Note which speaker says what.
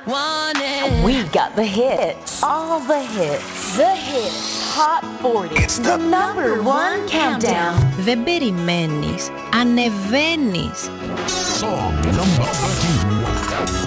Speaker 1: Want it.
Speaker 2: We got the hits. All the hits. The hits. Hot 40.
Speaker 3: It's
Speaker 2: the number one countdown.
Speaker 1: Δεν περιμένεις. Ανεβαίνεις.
Speaker 3: Song number 13.